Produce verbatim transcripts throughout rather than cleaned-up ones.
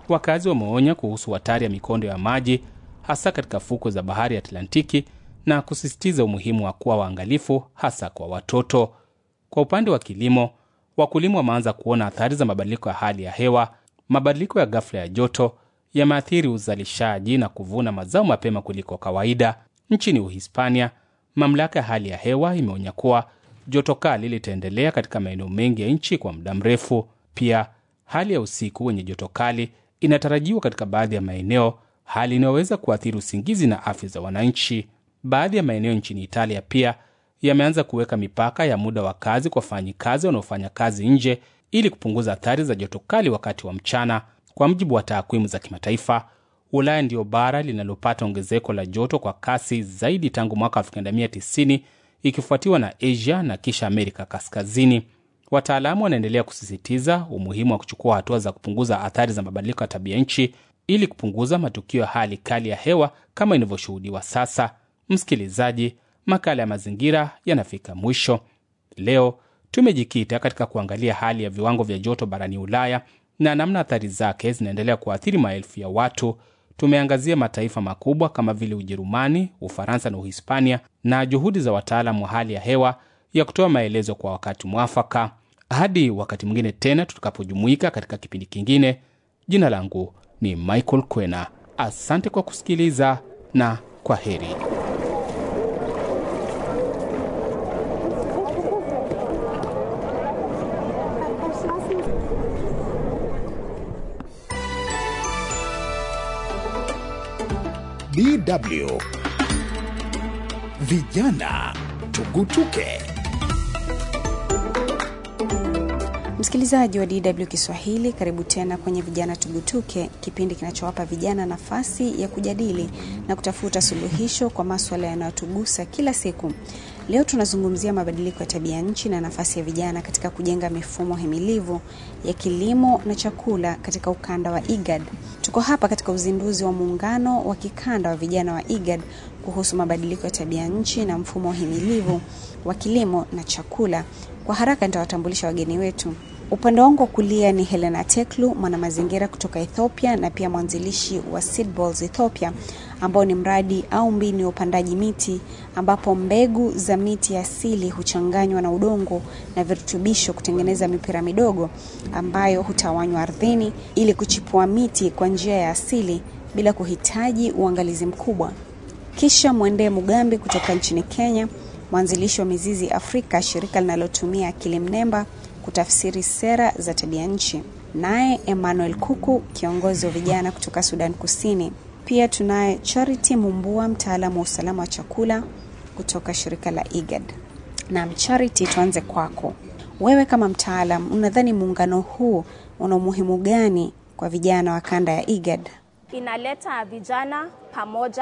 Wakazi wameonya kuhusu hatari ya mikondo ya maji hasa katika fukwe za bahari ya Atlantiki na kusisitiza umuhimu wa kuwa waangalifu hasa kwa watoto. Kwa upande wa kilimo, wakulima wameanza kuona athari za mabadiliko ya hali ya hewa. Mabadiliko ya ghafla ya joto yameathiri uzalishaji na kuvuna mazao mapema kuliko kawaida. Nchini Uhispania, mamlaka ya hali ya hewa imeonya kuwa joto kali litaendelea katika maeneo mengi ya nchi kwa muda mrefu. Pia, hali ya usiku wenye joto kali inatarajiwa katika baadhi ya maeneo, hali inayoweza kuathiri usingizi na afya za wananchi. Baadhi ya maeneo nchini Italia pia yameanza kuweka mipaka ya muda wa kazi kwa wafanyakazi wanaofanya kazi nje ili kupunguza athari za joto kali wakati wa mchana. Kwa mujibu wa takwimu za kimataifa, Ulaya ndio bara linalopata ongezeko la joto kwa kasi zaidi tangu mwaka elfu moja mia tisa tisini, ikifuatiwa na Asia na kisha Amerika Kaskazini. Wataalamu wanaendelea kusisitiza umuhimu wa kuchukua hatua za kupunguza athari za mabadiliko ya tabia nchi ili kupunguza matukio ya hali kali ya hewa kama inavyoshuhudiwa sasa. Msikilizaji, makala ya mazingira yanafika mwisho. Leo tumejikita katika kuangalia hali ya viwango vya joto barani Ulaya na namna athari zake zinaendelea kuathiri maelfu ya watu. Tumeangazia mataifa makubwa kama vile Ujerumani, Ufaransa na Uhispania na juhudi za wataalamu wa hali ya hewa ya kutoa maelezo kwa wakati mwafaka. Hadi wakati mwingine tena tutakapojumuika katika kipindi kingine. Jina langu ni Michael Kwena. Asante kwa kusikiliza na kwa heri. D W Vijana Tugutuke. Msikilizaji wa D W Kiswahili, karibu tena kwenye Vijana Tugutuke, kipindi kinachowapa vijana nafasi ya kujadili na kutafuta suluhisho kwa masuala yanayotugusa kila siku. Leo tunazungumzia mabadiliko ya tabia nchi na nafasi ya vijana katika kujenga mifumo himilivu ya kilimo na chakula katika ukanda wa IGAD. Tuko hapa katika uzinduzi wa muungano wa kikanda wa vijana wa IGAD kuhusu mabadiliko ya tabia nchi na mfumo himilivu wa kilimo na chakula. Kwa haraka nitawatambulisha wageni wetu. Upande wangu kulia ni Helena Teklu, mwanamazingira kutoka Ethiopia na pia mwanzilishi wa Seedballs Ethiopia, ambao ni mradi au mbinu ya upandaji miti ambapo mbegu za miti asili huchanganywa na udongo na virutubisho kutengeneza mipira midogo ambayo hutawanywa ardhini ili kuchipua miti kwa njia ya asili bila kuhitaji uangalizi mkubwa. Kisha Mwende Mugambi kutoka nchini Kenya, mwanzilishi wa Mizizi Afrika, shirika linalotumia akili mnemba kutafsiri sera za tabia nchi. Naye Emmanuel Kuku, kiongozi wa vijana kutoka Sudan Kusini. Pia tunaye Charity Mumbua, mtaalamu wa usalama wa chakula kutoka shirika la IGAD. Na Charity, tuanze kwako. Wewe kama mtaalamu, unadhani muungano huu una umuhimu gani kwa vijana wa kanda ya IGAD? Inaleta vijana pamoja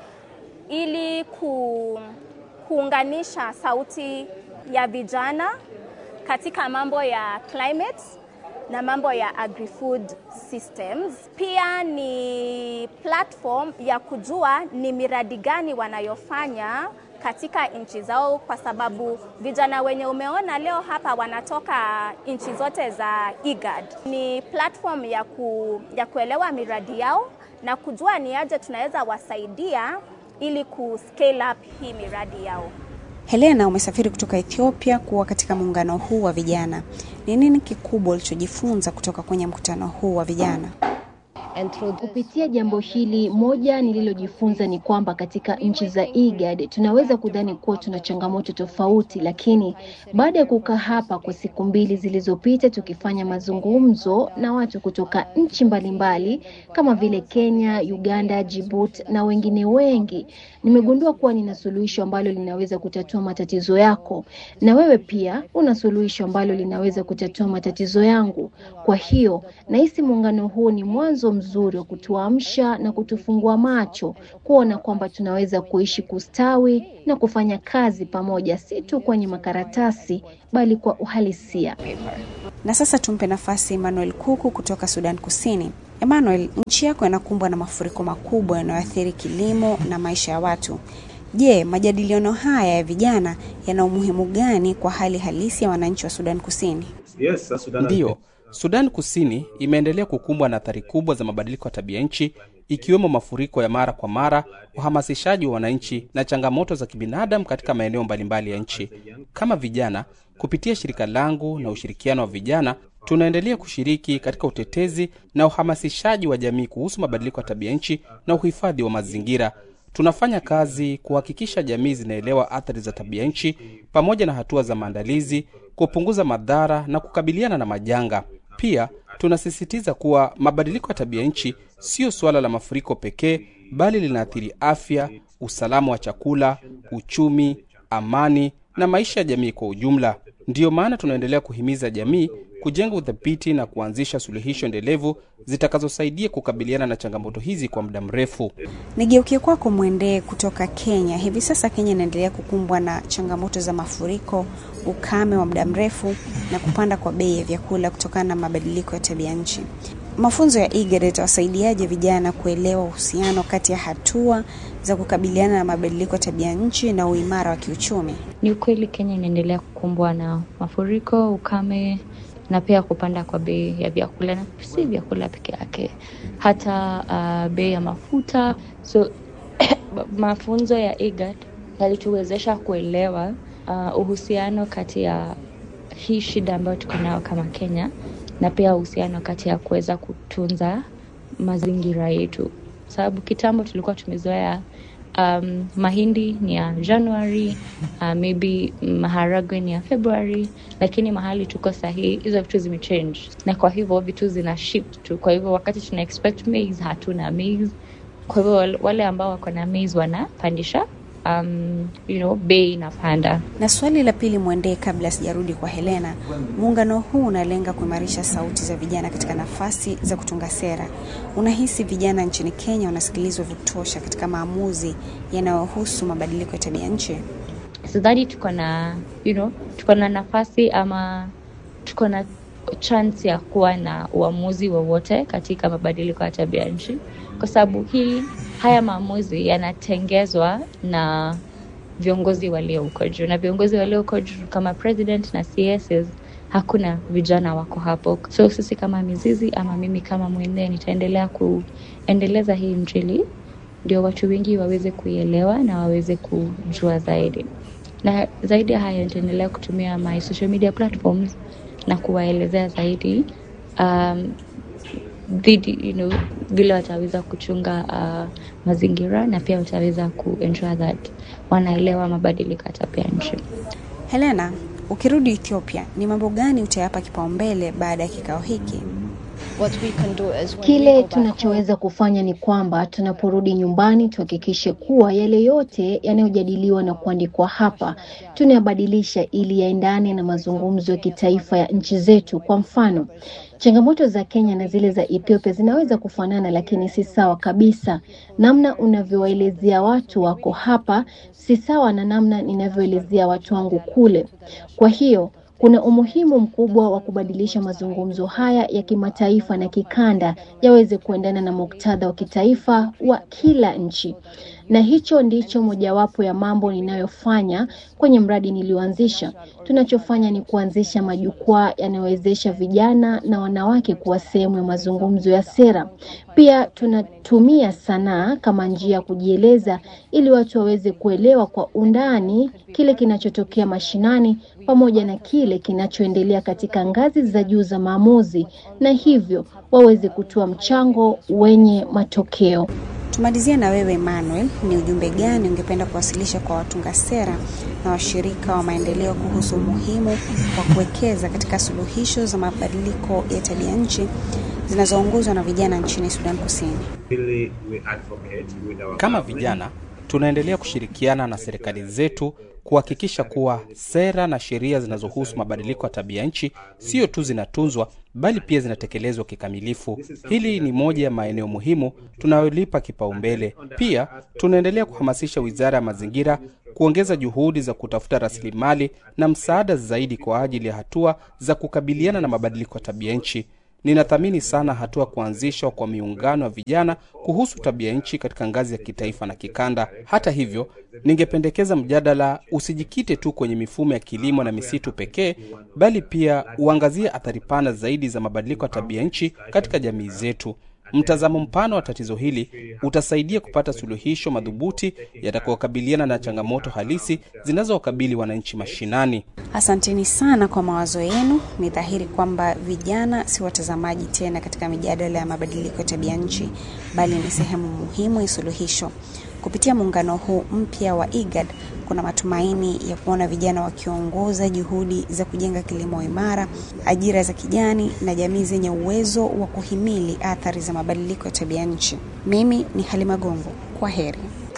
ili ku, kuunganisha sauti ya vijana katika mambo ya climate na mambo ya agri-food systems. Pia ni platform ya kujua ni miradi gani wanayofanya katika nchi zao, kwa sababu vijana wenye umeona leo hapa wanatoka nchi zote za IGAD. Ni platform ya, ku, ya kuelewa miradi yao na kujua ni aje tunaweza wasaidia ili kuscale up hii miradi yao. Helena, umesafiri kutoka Ethiopia kuwa katika muungano huu wa vijana. Ni nini kikubwa ulichojifunza kutoka kwenye mkutano huu wa vijana? Kupitia jambo hili, moja nililojifunza ni kwamba katika nchi za IGAD tunaweza kudhani kuwa tuna changamoto tofauti, lakini baada ya kukaa hapa kwa siku mbili zilizopita tukifanya mazungumzo na watu kutoka nchi mbalimbali kama vile Kenya, Uganda, Djibouti na wengine wengi, nimegundua kuwa nina suluhisho ambalo linaweza kutatua matatizo yako, na wewe pia una suluhisho ambalo linaweza kutatua matatizo yangu. Kwa hiyo nahisi muungano huu ni mwanzo mzuri wa kutuamsha na kutufungua macho kuona kwamba tunaweza kuishi, kustawi na kufanya kazi pamoja, si tu kwenye makaratasi bali kwa uhalisia. Na sasa tumpe nafasi Emmanuel Kuku kutoka Sudan Kusini. Emmanuel, nchi yako inakumbwa na mafuriko makubwa yanayoathiri kilimo na maisha ya watu. Je, majadiliano haya ya vijana yana umuhimu gani kwa hali halisi ya wananchi wa Sudan Kusini? Ndiyo, Sudan Kusini imeendelea kukumbwa na athari kubwa za mabadiliko ya tabia nchi, ikiwemo mafuriko ya mara kwa mara, uhamasishaji wa wananchi na changamoto za kibinadamu katika maeneo mbalimbali ya nchi. Kama vijana, kupitia shirika langu na ushirikiano wa vijana, tunaendelea kushiriki katika utetezi na uhamasishaji wa jamii kuhusu mabadiliko ya tabia nchi na uhifadhi wa mazingira. Tunafanya kazi kuhakikisha jamii zinaelewa athari za tabia nchi pamoja na hatua za maandalizi, kupunguza madhara na kukabiliana na majanga. Pia tunasisitiza kuwa mabadiliko ya tabia nchi sio suala la mafuriko pekee, bali linaathiri afya, usalama wa chakula, uchumi, amani na maisha ya jamii kwa ujumla. Ndiyo maana tunaendelea kuhimiza jamii kujenga udhabiti na kuanzisha suluhisho endelevu zitakazosaidia kukabiliana na changamoto hizi kwa muda mrefu. Nigeukie kwako Mwende kutoka Kenya. Hivi sasa Kenya inaendelea kukumbwa na changamoto za mafuriko, ukame wa muda mrefu na kupanda kwa bei ya vyakula kutokana na mabadiliko ya tabia nchi. Mafunzo ya IGAD yatawasaidiaje vijana kuelewa uhusiano kati ya hatua za kukabiliana na mabadiliko ya tabia nchi na uimara wa kiuchumi? Ni ukweli Kenya inaendelea kukumbwa na mafuriko, ukame na pia kupanda kwa bei ya vyakula, na si vyakula peke yake, hata uh, bei ya mafuta. So mafunzo ya IGAD yalituwezesha kuelewa uh, uhusiano kati ya hii shida ambayo tuko nayo kama Kenya na pia uhusiano kati ya kuweza kutunza mazingira yetu. Sababu kitambo tulikuwa tumezoea um, mahindi ni ya January, uh, maybe maharagwe ni ya February, lakini mahali tuko sahihi hizo vitu zimechange, na kwa hivyo vitu zina shift tu. Kwa hivyo wakati tuna expect maize hatuna maize, kwa hivyo wale ambao wako na maize wanapandisha um you know bei inapanda. Na swali la pili Mwende, kabla sijarudi kwa Helena, muungano huu unalenga kuimarisha sauti za vijana katika nafasi za kutunga sera. Unahisi vijana nchini Kenya wanasikilizwa kutosha katika maamuzi yanayohusu mabadiliko ya tabia nchi? Sidhani tuko na you know tuko na nafasi ama tuko na chance ya kuwa na uamuzi wowote katika mabadiliko ya tabia nchi, kwa sababu hii haya maamuzi yanatengezwa na viongozi walio huko juu, na viongozi walio huko juu kama president na C S S, hakuna vijana wako hapo. So sisi kama mizizi ama mimi kama Mwende nitaendelea kuendeleza hii injili ndio watu wengi waweze kuielewa na waweze kujua zaidi. Na zaidi ya haya nitaendelea kutumia my social media platforms na kuwaelezea zaidi um Vidi, you know, vile wataweza kuchunga uh, mazingira, na pia wataweza kuensure that wanaelewa mabadiliko ya tabia nchi. Helena, ukirudi Ethiopia, ni mambo gani utayapa kipaumbele baada ya kikao hiki? Kile tunachoweza kufanya ni kwamba tunaporudi nyumbani tuhakikishe kuwa yale yote yanayojadiliwa na kuandikwa hapa tunayabadilisha ili yaendane na mazungumzo ya kitaifa ya nchi zetu. Kwa mfano, changamoto za Kenya na zile za Ethiopia zinaweza kufanana, lakini si sawa kabisa. Namna unavyoelezea watu wako hapa si sawa na namna ninavyoelezea watu wangu kule. Kwa hiyo kuna umuhimu mkubwa wa kubadilisha mazungumzo haya ya kimataifa na kikanda yaweze kuendana na muktadha wa kitaifa wa kila nchi. Na hicho ndicho mojawapo ya mambo ninayofanya kwenye mradi nilioanzisha. Tunachofanya ni kuanzisha majukwaa yanayowezesha vijana na wanawake kuwa sehemu ya mazungumzo ya sera. Pia tunatumia sanaa kama njia ya kujieleza ili watu waweze kuelewa kwa undani kile kinachotokea mashinani pamoja na kile kinachoendelea katika ngazi za juu za maamuzi, na hivyo waweze kutoa mchango wenye matokeo. Tumalizia na wewe Emmanuel, ni ujumbe gani ungependa kuwasilisha kwa watunga sera na washirika wa maendeleo kuhusu umuhimu wa kuwekeza katika suluhisho za mabadiliko ya tabia nchi zinazoongozwa na vijana nchini Sudan Kusini? Kama vijana, tunaendelea kushirikiana na serikali zetu kuhakikisha kuwa sera na sheria zinazohusu mabadiliko ya tabia nchi sio tu zinatunzwa bali pia zinatekelezwa kikamilifu. Hili ni moja ya maeneo muhimu tunayolipa kipaumbele. Pia tunaendelea kuhamasisha Wizara ya Mazingira kuongeza juhudi za kutafuta rasilimali na msaada zaidi kwa ajili ya hatua za kukabiliana na mabadiliko ya tabia nchi. Ninathamini sana hatua kuanzishwa kwa miungano ya vijana kuhusu tabia nchi katika ngazi ya kitaifa na kikanda. Hata hivyo, ningependekeza mjadala usijikite tu kwenye mifumo ya kilimo na misitu pekee, bali pia uangazie athari pana zaidi za mabadiliko ya tabia nchi katika jamii zetu. Mtazamo mpana wa tatizo hili utasaidia kupata suluhisho madhubuti yatakayokabiliana na changamoto halisi zinazowakabili wananchi mashinani. Asanteni sana kwa mawazo yenu. Ni dhahiri kwamba vijana si watazamaji tena katika mijadala ya mabadiliko ya tabia nchi, bali ni sehemu muhimu ya suluhisho. Kupitia muungano huu mpya wa I G A D, kuna matumaini ya kuona vijana wakiongoza juhudi za kujenga kilimo imara, ajira za kijani na jamii zenye uwezo wa kuhimili athari za mabadiliko ya tabia nchi. Mimi ni Halima Gongo. Kwa heri.